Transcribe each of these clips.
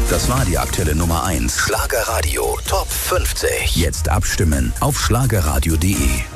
Das war die aktuelle Nummer 1. Schlagerradio Top 50. Jetzt abstimmen auf schlagerradio.de.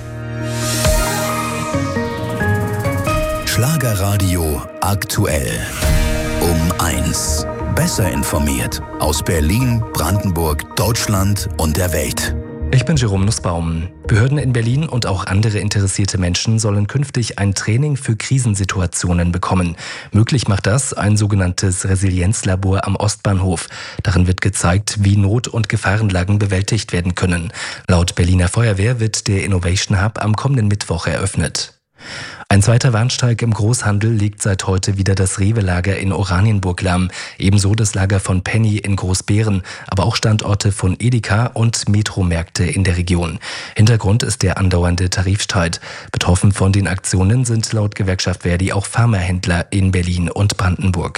Schlagerradio aktuell. Um 1. Besser informiert aus Berlin, Brandenburg, Deutschland und der Welt. Ich bin Jerome Nussbaum. Behörden in Berlin und auch andere interessierte Menschen sollen künftig ein Training für Krisensituationen bekommen. Möglich macht das ein sogenanntes Resilienzlabor am Ostbahnhof. Darin wird gezeigt, wie Not- und Gefahrenlagen bewältigt werden können. Laut Berliner Feuerwehr wird der Innovation Hub am kommenden Mittwoch eröffnet. Ein zweiter Warnstreik im Großhandel legt seit heute wieder das Rewe-Lager in Oranienburg lahm. Ebenso das Lager von Penny in Großbeeren, aber auch Standorte von Edeka und Metromärkte in der Region. Hintergrund ist der andauernde Tarifstreit. Betroffen von den Aktionen sind laut Gewerkschaft Verdi auch Pharmahändler in Berlin und Brandenburg.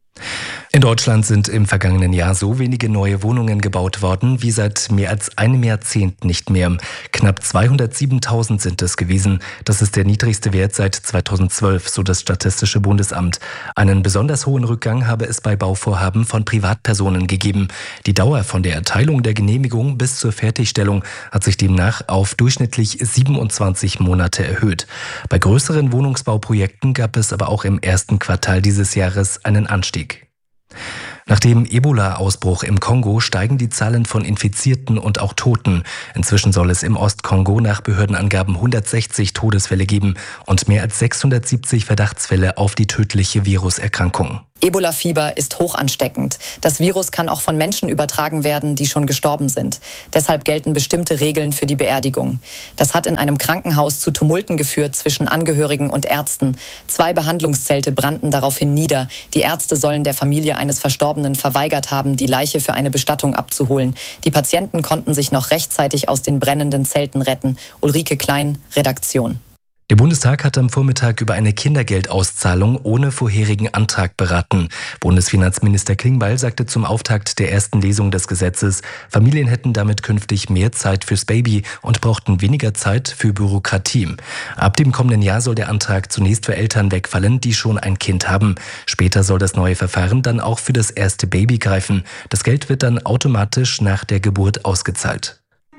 In Deutschland sind im vergangenen Jahr so wenige neue Wohnungen gebaut worden wie seit mehr als einem Jahrzehnt nicht mehr. Knapp 207.000 sind es gewesen. Das ist der niedrigste Wert seit 2012, so das Statistische Bundesamt. Einen besonders hohen Rückgang habe es bei Bauvorhaben von Privatpersonen gegeben. Die Dauer von der Erteilung der Genehmigung bis zur Fertigstellung hat sich demnach auf durchschnittlich 27 Monate erhöht. Bei größeren Wohnungsbauprojekten gab es aber auch im ersten Quartal dieses Jahres einen Anstieg. Nach dem Ebola-Ausbruch im Kongo steigen die Zahlen von Infizierten und auch Toten. Inzwischen soll es im Ostkongo nach Behördenangaben 160 Todesfälle geben und mehr als 670 Verdachtsfälle auf die tödliche Viruserkrankung. Ebola-Fieber ist hoch ansteckend. Das Virus kann auch von Menschen übertragen werden, die schon gestorben sind. Deshalb gelten bestimmte Regeln für die Beerdigung. Das hat in einem Krankenhaus zu Tumulten geführt zwischen Angehörigen und Ärzten. 2 Behandlungszelte brannten daraufhin nieder. Die Ärzte sollen der Familie eines Verstorbenen verweigert haben, die Leiche für eine Bestattung abzuholen. Die Patienten konnten sich noch rechtzeitig aus den brennenden Zelten retten. Ulrike Klein, Redaktion. Der Bundestag hat am Vormittag über eine Kindergeldauszahlung ohne vorherigen Antrag beraten. Bundesfinanzminister Klingbeil sagte zum Auftakt der ersten Lesung des Gesetzes, Familien hätten damit künftig mehr Zeit fürs Baby und brauchten weniger Zeit für Bürokratie. Ab dem kommenden Jahr soll der Antrag zunächst für Eltern wegfallen, die schon ein Kind haben. Später soll das neue Verfahren dann auch für das erste Baby greifen. Das Geld wird dann automatisch nach der Geburt ausgezahlt.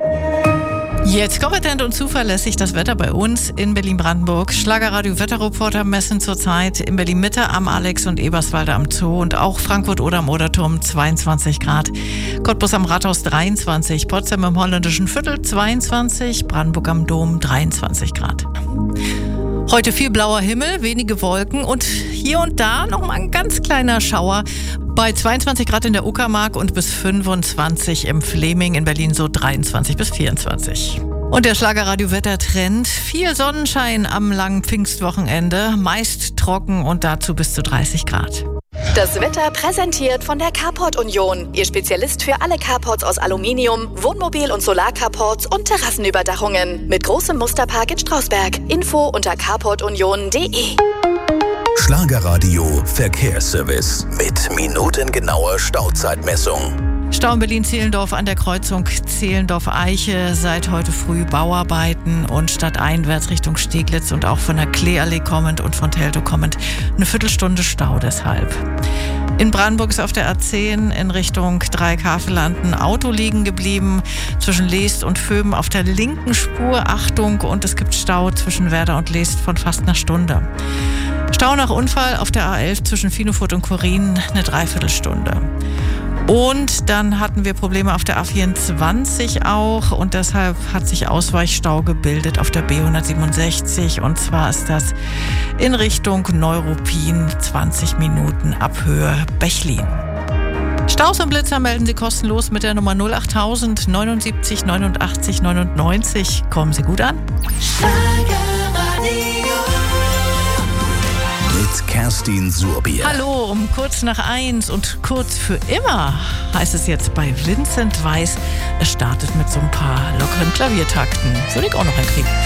Jetzt kompetent und zuverlässig das Wetter bei uns in Berlin-Brandenburg. Schlagerradio-Wetterreporter messen zurzeit in Berlin-Mitte am Alex- und Eberswalder am Zoo und auch Frankfurt oder am Oderturm 22 Grad. Cottbus am Rathaus 23, Potsdam im Holländischen Viertel 22, Brandenburg am Dom 23 Grad. Heute viel blauer Himmel, wenige Wolken und hier und da noch mal ein ganz kleiner Schauer. Bei 22 Grad in der Uckermark und bis 25 im Fleming, in Berlin so 23 bis 24. Und der Schlagerradio-Wettertrend, viel Sonnenschein am langen Pfingstwochenende, meist trocken und dazu bis zu 30 Grad. Das Wetter präsentiert von der Carport Union. Ihr Spezialist für alle Carports aus Aluminium, Wohnmobil- und Solarcarports und Terrassenüberdachungen. Mit großem Musterpark in Strausberg. Info unter carportunion.de. Schlagerradio Verkehrsservice mit minutengenauer Stauzeitmessung. Stau in Berlin-Zehlendorf an der Kreuzung Zehlendorf-Eiche. Seit heute früh Bauarbeiten und stadteinwärts Richtung Steglitz und auch von der Kleeallee kommend und von Teltow kommend eine Viertelstunde Stau deshalb. In Brandenburg ist auf der A10 in Richtung Dreieck-Havelland ein Auto liegen geblieben. Zwischen Leest und Vöben auf der linken Spur. Achtung, und es gibt Stau zwischen Werder und Leest von fast einer Stunde. Stau nach Unfall auf der A11 zwischen Finofurt und Korin eine Dreiviertelstunde. Und dann hatten wir Probleme auf der A24 auch und deshalb hat sich Ausweichstau gebildet auf der B167 und zwar ist das in Richtung Neuruppin 20 Minuten ab Höhe Bechlin. Staus und Blitzer melden Sie kostenlos mit der Nummer 08000 79 89 99. Kommen Sie gut an. Mit Kerstin Surbier. Hallo, um kurz nach 1 und kurz für immer heißt es jetzt bei Vincent Weiss. Es startet mit so ein paar lockeren Klaviertakten. Würde ich auch noch hinkriegen.